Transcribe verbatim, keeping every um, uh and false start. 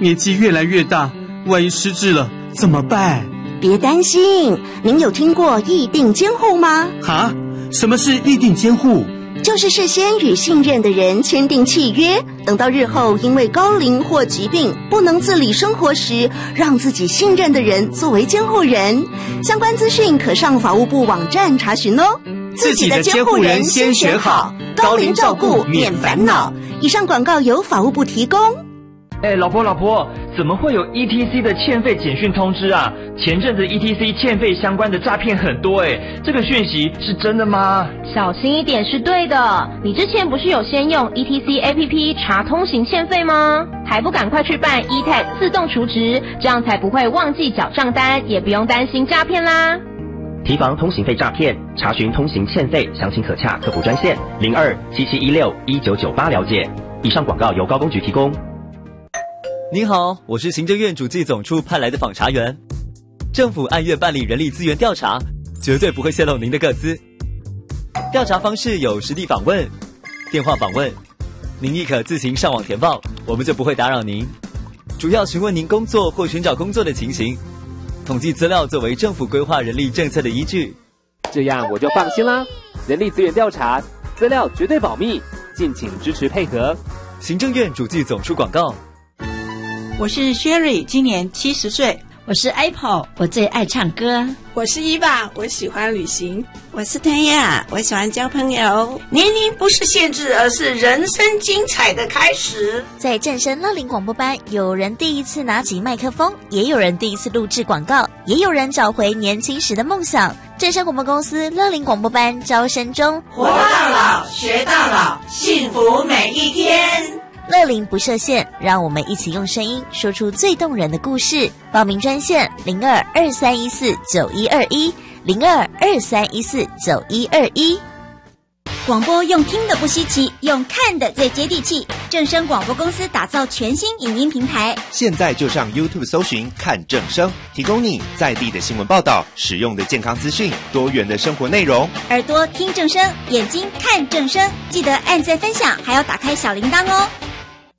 年纪越来越大，万一失智了怎么办？ 别担心，您有听过议定监护吗？ 哈？什么是议定监护？ 就是事先与信任的人签订契约，等到日后因为高龄或疾病不能自理生活时，让自己信任的人作为监护人。相关资讯可上法务部网站查询哦。 自己的监护人先选好，高龄照顾免烦恼。 以上广告由法务部提供。 哎，老婆老婆，怎么会有 E T C 的欠费简讯通知啊？前阵子 E T C 欠费相关的诈骗很多哎，这个讯息是真的吗？ 小心一点是对的。你之前不是有先用 E T C A P P 查通行欠费吗？还不赶快去办 E T A G 自动储值，这样才不会忘记缴账单，也不用担心诈骗啦。 提防通行费诈骗，查询通行欠费，详情可洽客服专线零二七七一六一九九八了解。以上广告由高工局提供。 您好，我是行政院主计总处派来的访查员。政府按月办理人力资源调查，绝对不会泄露您的个资。调查方式有实地访问、电话访问，您亦可自行上网填报，我们就不会打扰您。主要询问您工作或寻找工作的情形，统计资料作为政府规划人力政策的依据。 这样我就放心啦。人力资源调查，资料绝对保密，敬请支持配合。 行政院主计总处广告。 我是 Sherry， 今年七十岁。 我是 Apple， 我最爱唱歌。 我是伊娃，我喜欢旅行。 我是谭雅，我喜欢交朋友。 年龄不是限制，而是人生精彩的开始。 在正声乐龄广播班，有人第一次拿起麦克风，也有人第一次录制广告，也有人找回年轻时的梦想。正声广播公司乐龄广播班招生中， 活到老，学到老，幸福每一天。 乐龄不设限，让我们一起用声音说出最动人的故事。报名专线零二二三一四九一二一零二二三一四九一二一。 广播用听的不稀奇，用看的最接地气。正声广播公司打造全新影音平台， 现在就上 YouTube 搜寻看正声，提供你在地的新闻报道、实用的健康资讯、多元的生活内容。 耳朵听正声，眼睛看正声，记得按赞分享，还要打开小铃铛哦。